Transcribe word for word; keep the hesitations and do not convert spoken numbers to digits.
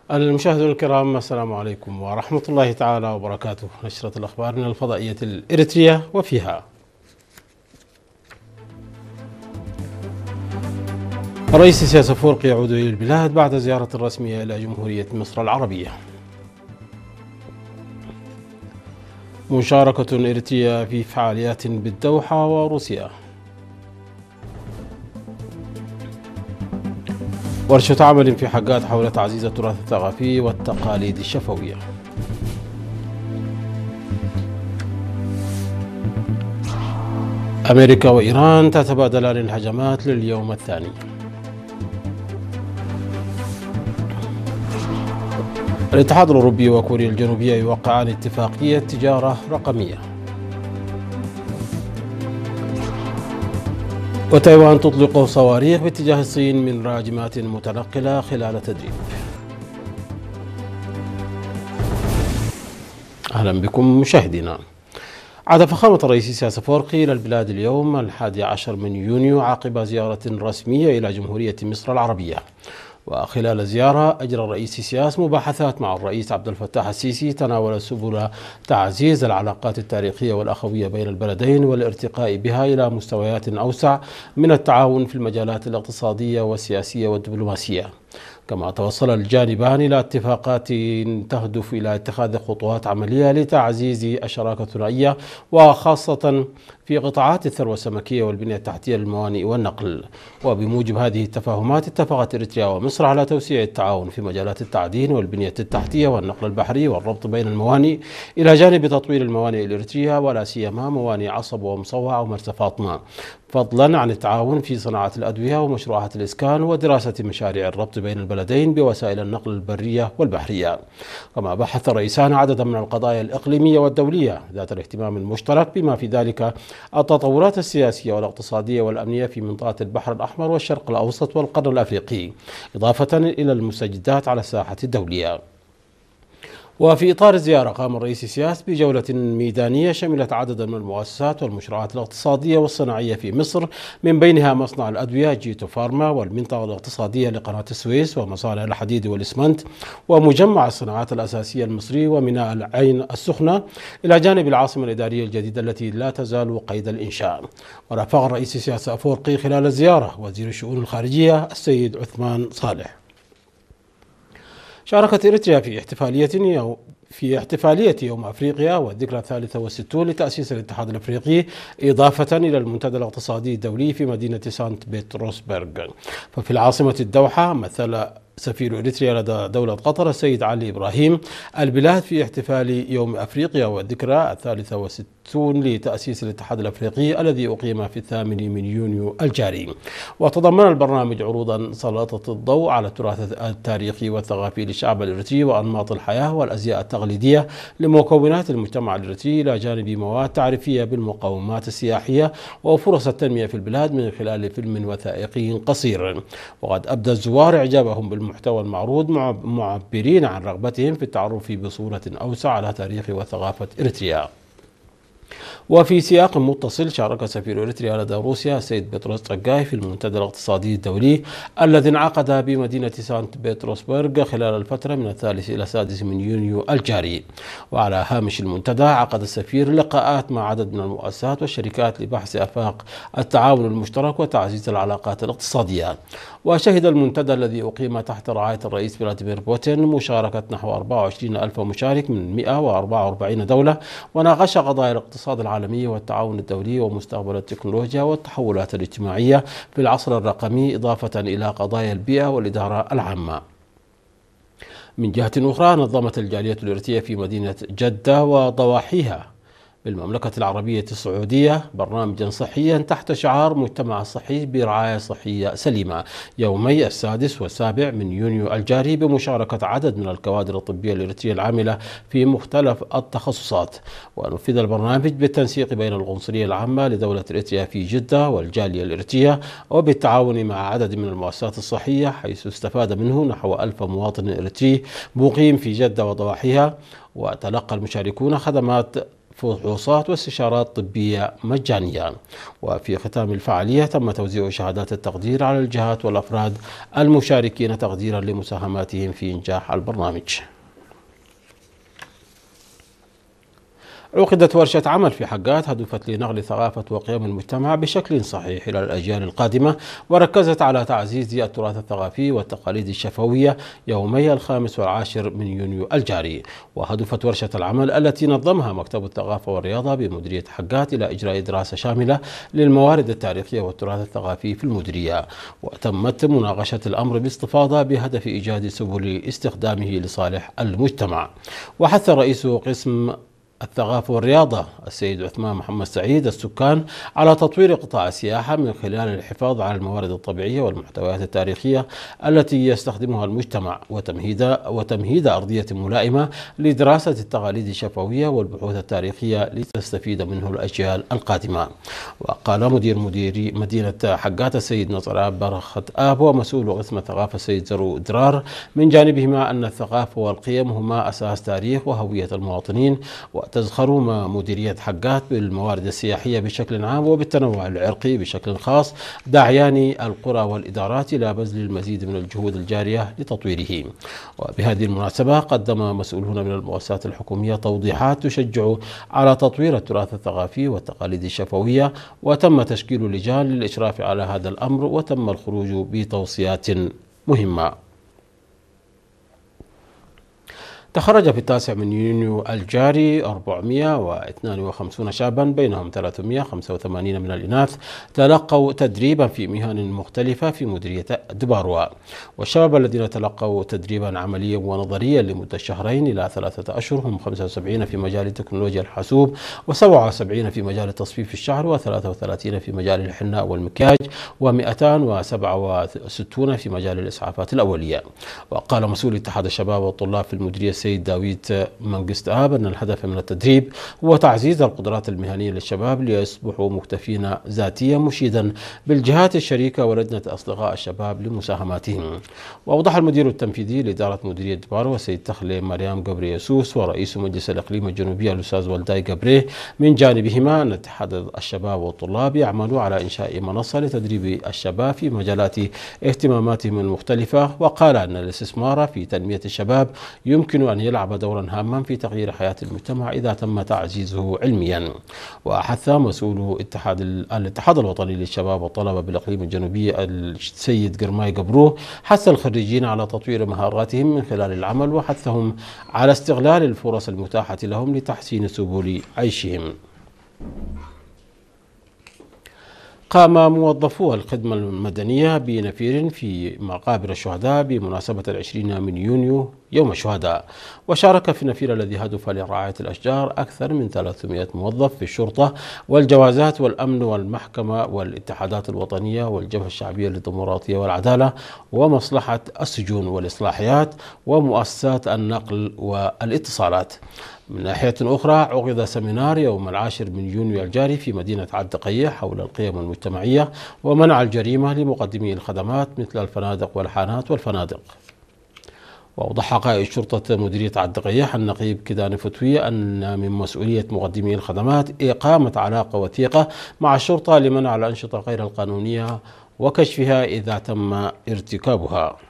المشاهدون الكرام، السلام عليكم ورحمة الله تعالى وبركاته. نشرة الأخبار من الفضائية الإريترية، وفيها: الرئيس إسياس أفورقي يعود إلى البلاد بعد زيارة رسمية إلى جمهورية مصر العربية. مشاركة إريترية في فعاليات بالدوحة وروسيا. ورشة عمل في حقات حول تعزيز التراث الثقافي والتقاليد الشفوية. أمريكا وإيران تتبادلان الهجمات لليوم الثاني. الاتحاد الأوروبي وكوريا الجنوبية يوقعان اتفاقية تجارة رقمية. وتايوان تطلق صواريخ باتجاه الصين من راجمات متنقلة خلال تدريب. أهلا بكم مشاهدينا. عاد فخامة الرئيس إسياس أفورقي إلى البلاد اليوم الحادي عشر من يونيو عقب زيارة رسمية إلى جمهورية مصر العربية. وخلال الزيارة أجرى الرئيس إسياس مباحثات مع الرئيس عبد الفتاح السيسي تناول سبل تعزيز العلاقات التاريخية والأخوية بين البلدين والارتقاء بها إلى مستويات أوسع من التعاون في المجالات الاقتصادية والسياسية والدبلوماسية. كما توصل الجانبان إلى اتفاقات تهدف إلى اتخاذ خطوات عملية لتعزيز الشراكة الثنائية، وخاصة في قطاعات الثروة السمكية والبنية التحتية للموانئ والنقل. وبموجب هذه التفاهمات اتفقت إريتريا ومصر على توسيع التعاون في مجالات التعدين والبنية التحتية والنقل البحري والربط بين الموانئ، إلى جانب تطوير الموانئ الإريترية ولا سيما موانئ عصب ومصوع ومرسى فاطمة، فضلا عن التعاون في صناعة الأدوية ومشروعات الإسكان ودراسة مشاريع الربط بين البلدين بوسائل النقل البرية والبحرية. كما بحث الرئيسان عددا من القضايا الإقليمية والدولية ذات الاهتمام المشترك، بما في ذلك التطورات السياسية والاقتصادية والأمنية في منطقة البحر الأحمر والشرق الأوسط والقرن الأفريقي، إضافة إلى المستجدات على الساحة الدولية. وفي إطار الزيارة قام الرئيس إسياس بجولة ميدانية شملت عددا من المؤسسات والمشروعات الاقتصادية والصناعية في مصر، من بينها مصنع الأدوية جيتو فارما والمنطقة الاقتصادية لقناة السويس ومصانع الحديد والإسمنت ومجمع الصناعات الأساسية المصري وميناء العين السخنة، إلى جانب العاصمة الإدارية الجديدة التي لا تزال قيد الإنشاء. ورافق الرئيس إسياس أفورقي خلال الزيارة وزير الشؤون الخارجية السيد عثمان صالح. شاركت إريتريا في احتفالية يوم في احتفالية يوم أفريقيا والذكرى الثالثة والستون لتأسيس الاتحاد الأفريقي، إضافة إلى المنتدى الاقتصادي الدولي في مدينة سانت بطرسبرغ. ففي العاصمة الدوحة مثل سفير إريتريا لدى دولة قطر السيد علي إبراهيم البلاد في احتفال يوم أفريقيا والذكرى الثالثة والستون لتأسيس الاتحاد الأفريقي الذي أقيم في الثامن من يونيو الجاري. وتضمن البرنامج عروضا سلطت الضوء على التراث التاريخي والثقافي للشعب الإريتري وأنماط الحياة والأزياء التقليدية لمكونات المجتمع الإريتري، إلى جانب مواد تعريفية بالمقومات السياحية وفرص التنمية في البلاد من خلال فيلم وثائقي قصير. وقد أبدى الزوار إعجابهم بالمحتوى المعروض، معبرين عن رغبتهم في التعرف بصورة أوسع على تاريخ وثقافة إريتريا. وفي سياق متصل، شارك سفير إريتريا لدى روسيا السيد بطرس ترجاي في المنتدى الاقتصادي الدولي الذي انعقد بمدينة سانت بطرسبرغ خلال الفترة من الثالث إلى السادس من يونيو الجاري. وعلى هامش المنتدى عقد السفير لقاءات مع عدد من المؤسسات والشركات لبحث آفاق التعاون المشترك وتعزيز العلاقات الاقتصادية. وشهد المنتدى الذي أقيم تحت رعاية الرئيس فلاديمير بوتين مشاركة نحو أربعة وعشرين ألف مشارك من مئة وأربعة وأربعين دولة، وناقش قضايا الاقتصاد العالمي والتعاون الدولي ومستقبل التكنولوجيا والتحولات الاجتماعية في العصر الرقمي، إضافة إلى قضايا البيئة والإدارة العامة. من جهة أخرى، نظمت الجالية الإريترية في مدينة جدة وضواحيها بالمملكة العربية السعودية برنامجا صحيا تحت شعار مجتمع صحي برعاية صحية سليمة، يومي السادس والسابع من يونيو الجاري، بمشاركة عدد من الكوادر الطبية الإريترية العاملة في مختلف التخصصات. ونفذ البرنامج بالتنسيق بين القنصلية العامة لدولة إريتريا في جدة والجالية الإريترية، وبالتعاون مع عدد من المؤسسات الصحية، حيث استفاد منه نحو ألف مواطن إريتري مقيم في جدة وضواحيها. وتلقى المشاركون خدمات فحوصات واستشارات طبية مجانية. وفي ختام الفعالية تم توزيع شهادات التقدير على الجهات والأفراد المشاركين تقديرا لمساهماتهم في إنجاح البرنامج. عقدت ورشة عمل في حقات هدفت لنقل ثقافة وقيم المجتمع بشكل صحيح إلى الأجيال القادمة، وركزت على تعزيز التراث الثقافي والتقاليد الشفوية يومي الخامس والعاشر من يونيو الجاري. وهدفت ورشة العمل التي نظمها مكتب الثقافة والرياضة بمديرية حقات إلى إجراء دراسة شاملة للموارد التاريخية والتراث الثقافي في المديرية، وتمت مناقشة الأمر باستفاضة بهدف إيجاد سبل استخدامه لصالح المجتمع. وحث رئيس قسم الثقافة والرياضة السيد عثمان محمد سعيد السكان على تطوير قطاع السياحة من خلال الحفاظ على الموارد الطبيعية والمحتويات التاريخية التي يستخدمها المجتمع، وتمهيد وتمهيد أرضية ملائمة لدراسة التقاليد الشفوية والبحوث التاريخية لتستفيد منه الأجيال القادمة. وقال مدير مدير مدينة حقات السيد نصر آب برخة آب ومسؤول قسم الثقافة السيد زرو درار من جانبهما أن الثقافة والقيم هما أساس تاريخ وهوية المواطنين، وتزخر مديرية حقات بالموارد السياحية بشكل عام وبالتنوع العرقي بشكل خاص، داعيان القرى والإدارات إلى بذل المزيد من الجهود الجارية لتطويره. وبهذه المناسبة قدم مسؤولون من المؤسسات الحكومية توضيحات تشجع على تطوير التراث الثقافي والتقاليد الشفوية، وتم تشكيل لجان للإشراف على هذا الأمر، وتم الخروج بتوصيات مهمة. تخرج في التاسع من يونيو الجاري أربعمائة واثنين وخمسين شابا بينهم ثلاثمائة وخمسة وثمانين من الإناث تلقوا تدريبا في مهن مختلفة في مديرية دباروا. والشباب الذين تلقوا تدريبا عمليا ونظريا لمدة شهرين إلى ثلاثة أشهر هم خمسة وسبعين في مجال تكنولوجيا الحاسوب، وسبعة وسبعين في مجال تصفيف الشعر، وثلاثة وثلاثين في مجال الحناء والمكياج، ومئتان وسبعة وستون في مجال الإسعافات الأولية. وقال مسؤول اتحاد الشباب والطلاب في المديرية السيد داويد منجست آب أن الهدف من التدريب هو تعزيز القدرات المهنية للشباب ليصبحوا مكتفين ذاتيا، مشيدا بالجهات الشريكة ولجنة أصدقاء الشباب لمساهماتهم. وأوضح المدير التنفيذي لإدارة مديرية دبارو السيد تخلي مريم جبري يسوس ورئيس مجلس الإقليم الجنوبي الأستاذ والداي جبري من جانبهما أن اتحاد الشباب والطلاب يعملوا على إنشاء منصة لتدريب الشباب في مجالات اهتماماتهم المختلفة. وقال أن الاستثمار في تنمية الشباب يمكن أن يلعب دورا هاما في تغيير حياة المجتمع إذا تم تعزيزه علميا. وحث مسؤول اتحاد الاتحاد الوطني للشباب والطلبة بالإقليم الجنوبي السيد قرماي قبروه حث الخريجين على تطوير مهاراتهم من خلال العمل، وحثهم على استغلال الفرص المتاحة لهم لتحسين سبل عيشهم. قام موظفو الخدمة المدنية بنفير في مقابر الشهداء بمناسبة العشرين من يونيو يوم الشهداء. وشارك في النفير الذي هدف لرعاية الأشجار أكثر من ثلاثمائة موظف في الشرطة والجوازات والأمن والمحكمة والاتحادات الوطنية والجبهة الشعبية للديمقراطية والعدالة ومصلحة السجون والإصلاحيات ومؤسسات النقل والاتصالات. من ناحية أخرى عقد سمينار يوم العاشر من يونيو الجاري في مدينة عدقية حول القيم المجتمعية ومنع الجريمة لمقدمي الخدمات مثل الفنادق والحانات والفنادق. وأوضح قائد شرطة مديرية عدقية النقيب كدان فتوي أن من مسؤولية مقدمي الخدمات إقامة علاقة وثيقة مع الشرطة لمنع الأنشطة غير القانونية وكشفها إذا تم ارتكابها.